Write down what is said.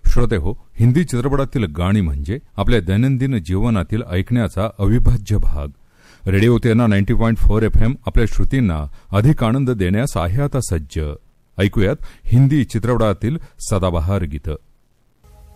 श्रोते हो, हिंदी चित्रपटातील गाणी म्हणजे आपल्या दैनंदिन जीवनातील ऐकण्याचा अविभाज्य भाग. रेडिओ तेना 90.4 FM आपल्या श्रुतींना अधिक आनंद देण्यास आहे आता सज्ज. ऐकूयात हिंदी चित्रपटातील सदाबहार गीतं.